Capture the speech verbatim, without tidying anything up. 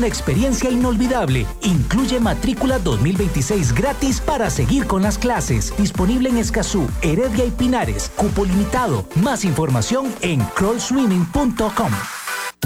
una experiencia inolvidable. Incluye matrícula dos mil veintiséis gratis para seguir con las clases. Disponible en Escazú, Heredia y Pinares. Cupo limitado. Más información en crawl swimming punto com.